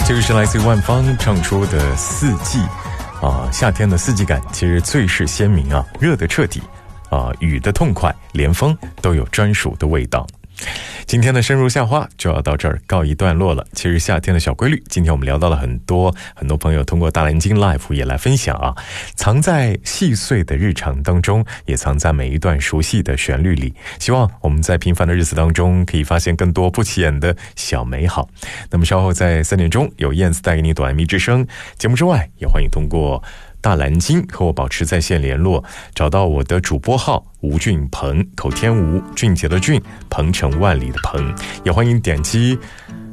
这个是来自于万芳唱出的四季夏天的四季感其实最是鲜明啊，热得彻底雨的痛快，连风都有专属的味道。今天的深入夏话就要到这儿告一段落了。其实夏天的小规律，今天我们聊到了很多朋友通过大蓝鲸 Live 也来分享啊，藏在细碎的日常当中，也藏在每一段熟悉的旋律里。希望我们在平凡的日子当中可以发现更多不起眼的小美好。那么稍后在3点钟有燕子带给你短 M 之声节目之外，也欢迎通过大蓝鲸和我保持在线联络，找到我的主播号吴俊鹏，口天吴，俊杰的俊，鹏程万里的鹏。也欢迎点击